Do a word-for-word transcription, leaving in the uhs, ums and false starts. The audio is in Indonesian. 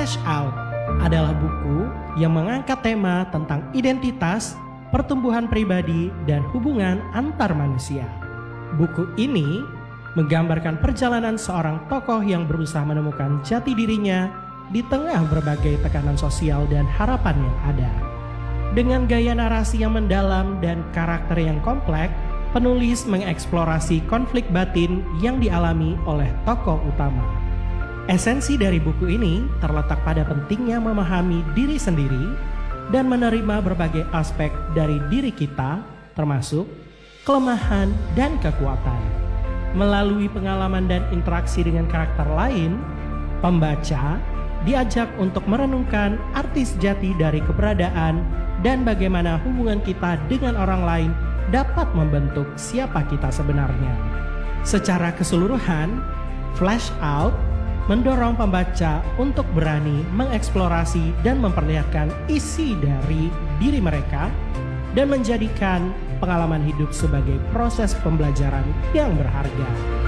Flash Out adalah buku yang mengangkat tema tentang identitas, pertumbuhan pribadi, dan hubungan antar manusia. Buku ini menggambarkan perjalanan seorang tokoh yang berusaha menemukan jati dirinya di tengah berbagai tekanan sosial dan harapan yang ada. Dengan gaya narasi yang mendalam dan karakter yang kompleks, penulis mengeksplorasi konflik batin yang dialami oleh tokoh utama. Esensi dari buku ini terletak pada pentingnya memahami diri sendiri dan menerima berbagai aspek dari diri kita, termasuk kelemahan dan kekuatan. Melalui pengalaman dan interaksi dengan karakter lain, pembaca diajak untuk merenungkan arti sejati dari keberadaan dan bagaimana hubungan kita dengan orang lain dapat membentuk siapa kita sebenarnya. Secara keseluruhan, Flash Out mendorong pembaca untuk berani mengeksplorasi dan memperlihatkan isi dari diri mereka dan menjadikan pengalaman hidup sebagai proses pembelajaran yang berharga.